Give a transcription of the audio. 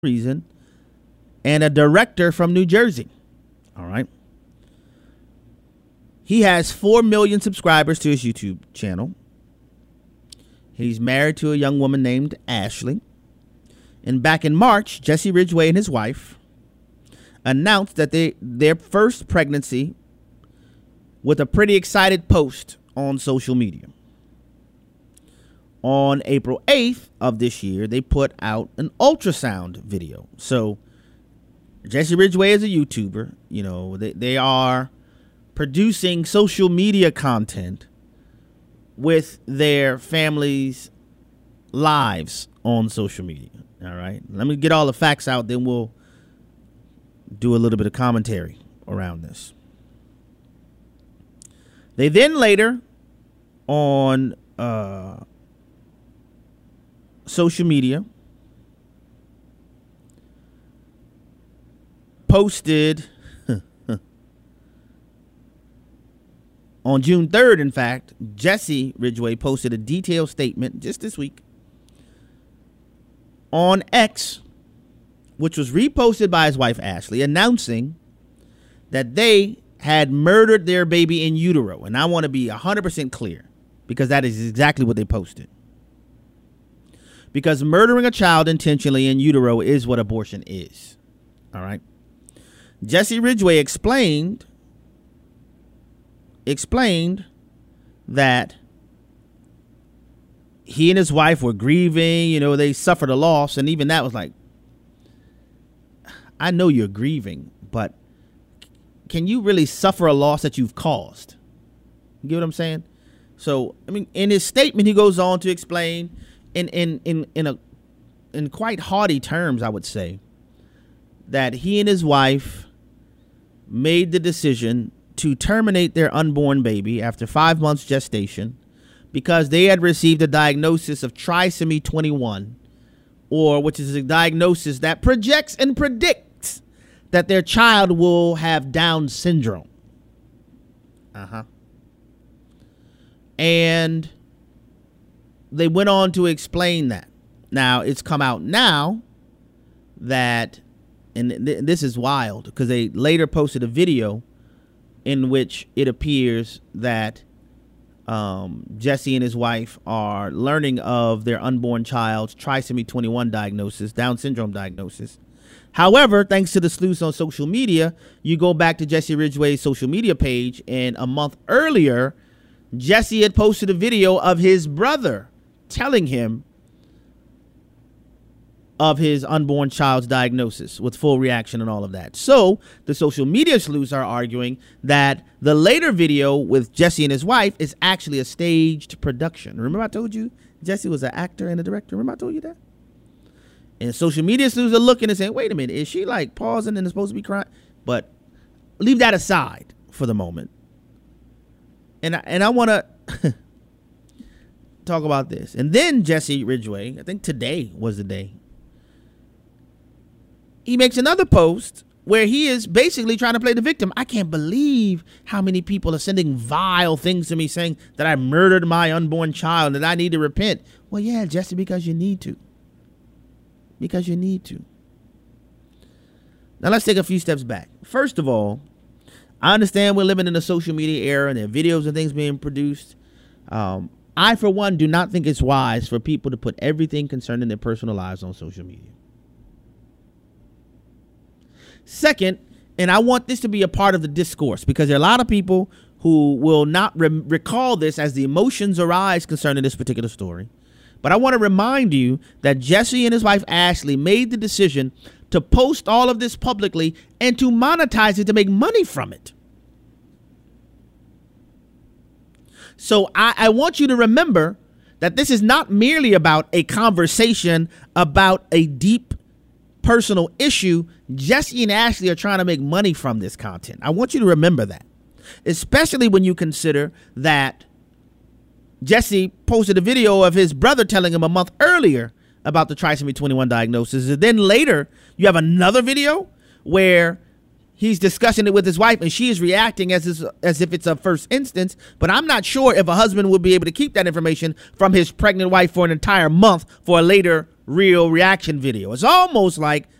reason, and a director from New Jersey. All right. He has 4 million subscribers to his YouTube channel. He's married to a young woman named Ashley. And back in March, Jesse Ridgway and his wife announced that their first pregnancy with a pretty excited post on social media. On April 8th of this year, they put out an ultrasound video. So Jesse Ridgway is a YouTuber. You know, they are producing social media content with their families' lives on social media. All right. Let me get all the facts out, then we'll do a little bit of commentary around this. They then later on social media posted on June 3rd, in fact, Jesse Ridgway posted a detailed statement just this week on X, which was reposted by his wife Ashley, announcing that they had murdered their baby in utero. And I want to be 100% clear, because that is exactly what they posted. Because murdering a child intentionally in utero is what abortion is. All right. Jesse Ridgway explained that he and his wife were grieving. You know, they suffered a loss. And even that was like, I know you're grieving, but can you really suffer a loss that you've caused? You get what I'm saying? So, I mean, in his statement, he goes on to explain in quite haughty terms, I would say, that he and his wife made the decision to terminate their unborn baby after 5 months gestation because they had received a diagnosis of trisomy 21, which is a diagnosis that projects and predicts that their child will have Down syndrome. And they went on to explain that. Now, it's come out now that, and this is wild, because they later posted a video in which it appears that Jesse and his wife are learning of their unborn child's trisomy 21 diagnosis, Down syndrome diagnosis. However, thanks to the sleuths on social media, you go back to Jesse Ridgway's social media page, and a month earlier, Jesse had posted a video of his brother telling him of his unborn child's diagnosis with full reaction and all of that. So the social media sleuths are arguing that the later video with Jesse and his wife is actually a staged production. Remember I told you Jesse was an actor and a director? Remember I told you that? And social media sleuths are looking and saying, wait a minute, is she like pausing and is supposed to be crying? But leave that aside for the moment. And I want to talk about this. And then Jesse Ridgway, I think today was the day, he makes another post where he is basically trying to play the victim. I can't believe how many people are sending vile things to me saying that I murdered my unborn child and that I need to repent. Well, yeah, Jesse, because you need to. Because you need to. Now, let's take a few steps back. First of all, I understand we're living in a social media era and there are videos and things being produced. I, for one, do not think it's wise for people to put everything concerning their personal lives on social media. Second, and I want this to be a part of the discourse because there are a lot of people who will not recall this as the emotions arise concerning this particular story. But I want to remind you that Jesse and his wife Ashley made the decision to post all of this publicly and to monetize it to make money from it. So I want you to remember that this is not merely about a conversation about a deep personal issue. Jesse and Ashley are trying to make money from this content. I want you to remember that, especially when you consider that Jesse posted a video of his brother telling him a month earlier about the trisomy 21 diagnosis. And then later you have another video where he's discussing it with his wife and she is reacting as if it's a first instance. But I'm not sure if a husband would be able to keep that information from his pregnant wife for an entire month for a later real reaction video. It's almost like